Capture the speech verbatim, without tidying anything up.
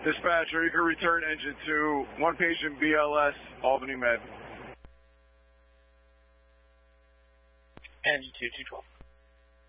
Dispatcher, you can return engine to one patient B L S, Albany Med. And E two two twelve.